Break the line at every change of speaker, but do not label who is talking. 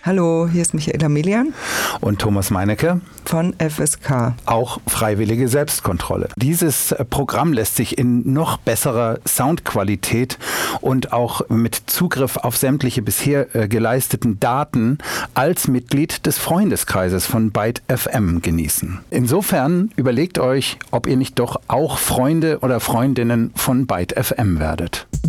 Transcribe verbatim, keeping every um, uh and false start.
Hallo, hier ist Michaela Melian
und Thomas Meinecke
von F S K.
Auch freiwillige Selbstkontrolle. Dieses Programm lässt sich in noch besserer Soundqualität und auch mit Zugriff auf sämtliche bisher äh, geleisteten Daten als Mitglied des Freundeskreises von Byte F M genießen. Insofern überlegt euch, ob ihr nicht doch auch Freunde oder Freundinnen von Byte F M werdet.